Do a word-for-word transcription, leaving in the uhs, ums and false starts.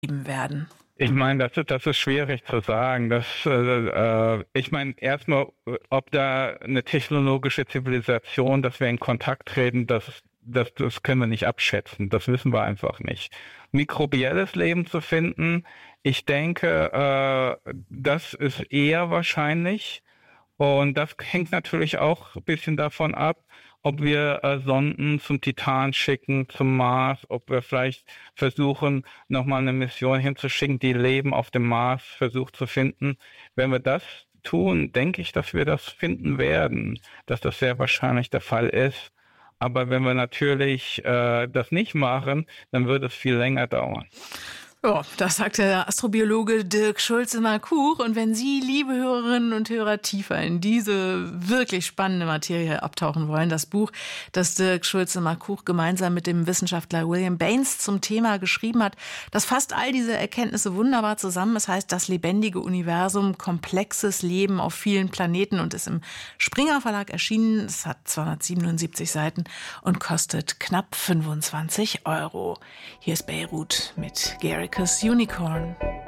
werden? Ich meine, das ist, das ist schwierig zu sagen. Das, äh, ich meine, erstmal, ob da eine technologische Zivilisation, dass wir in Kontakt treten, das, das, das können wir nicht abschätzen. Das wissen wir einfach nicht. Mikrobielles Leben zu finden, ich denke, äh, das ist eher wahrscheinlich. Und das hängt natürlich auch ein bisschen davon ab, ob wir äh, Sonden zum Titan schicken, zum Mars, ob wir vielleicht versuchen, nochmal eine Mission hinzuschicken, die Leben auf dem Mars versucht zu finden. Wenn wir das tun, denke ich, dass wir das finden werden, dass das sehr wahrscheinlich der Fall ist. Aber wenn wir natürlich äh, das nicht machen, dann wird es viel länger dauern. Ja, das sagt der Astrobiologe Dirk Schulze-Markuch. Und wenn Sie, liebe Hörerinnen und Hörer, tiefer in diese wirklich spannende Materie abtauchen wollen, das Buch, das Dirk Schulze-Markuch gemeinsam mit dem Wissenschaftler William Baines zum Thema geschrieben hat, das fasst all diese Erkenntnisse wunderbar zusammen. Es heißt Das lebendige Universum, komplexes Leben auf vielen Planeten und ist im Springer Verlag erschienen. Es hat zweihundertsiebenundsiebzig Seiten und kostet knapp fünfundzwanzig Euro. Hier ist Beirut mit Gary Unicorn.